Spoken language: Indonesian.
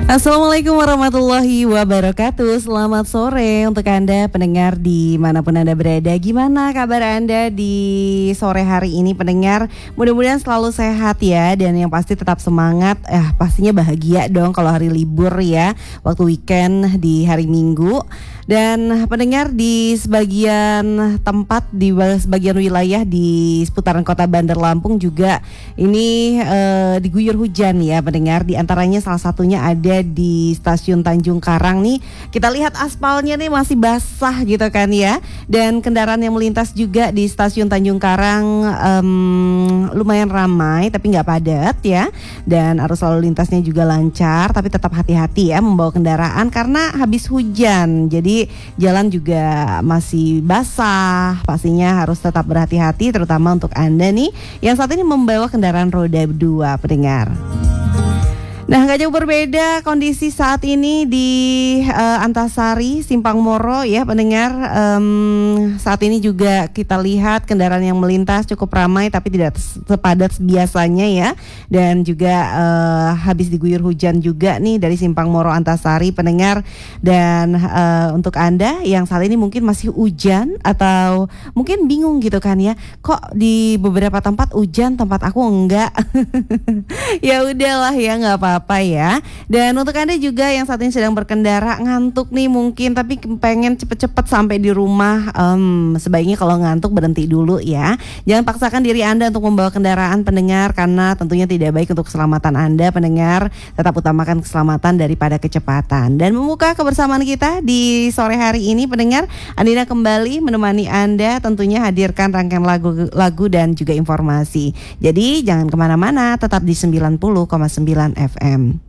Assalamualaikum warahmatullahi wabarakatuh. Selamat sore untuk Anda pendengar dimanapun Anda berada. Gimana kabar Anda di sore hari ini pendengar? Mudah-mudahan selalu sehat ya. Dan yang pasti tetap semangat. Pastinya bahagia dong kalau hari libur ya, waktu weekend di hari Minggu. Dan pendengar di sebagian tempat, di sebagian wilayah di seputaran kota Bandar Lampung juga ini diguyur hujan ya pendengar. Di antaranya salah satunya ada di stasiun Tanjung Karang nih. Kita lihat aspalnya nih masih basah gitu kan ya. Dan kendaraan yang melintas juga di stasiun Tanjung Karang lumayan ramai tapi nggak padat ya. Dan arus lalu lintasnya juga lancar, tapi tetap hati-hati ya membawa kendaraan karena habis hujan. Jadi jalan juga masih basah. Pastinya harus tetap berhati-hati terutama untuk Anda nih yang saat ini membawa kendaraan roda 2 pendengar. Nah, gak jauh berbeda kondisi saat ini di Antasari, Simpang Moro ya pendengar. Saat ini juga kita lihat kendaraan yang melintas cukup ramai tapi tidak sepadat biasanya ya. Dan juga habis diguyur hujan juga nih dari Simpang Moro Antasari pendengar. Dan untuk Anda yang saat ini mungkin masih hujan atau mungkin bingung gitu kan ya, kok di beberapa tempat hujan, tempat aku enggak. Ya udahlah ya, nggak apa-apa ya. Dan untuk Anda juga yang saat ini sedang berkendara ngantuk nih mungkin tapi pengen cepet-cepet sampai di rumah, sebaiknya kalau ngantuk berhenti dulu ya. Jangan paksakan diri Anda untuk membawa kendaraan pendengar karena tentunya tidak baik untuk keselamatan Anda pendengar. Tetap utamakan keselamatan daripada kecepatan. Dan membuka kebersamaan kita di sore hari ini pendengar, Andina kembali menemani Anda tentunya hadirkan rangkaian lagu dan juga informasi. Jadi jangan kemana-mana, tetap di 90,9 FM.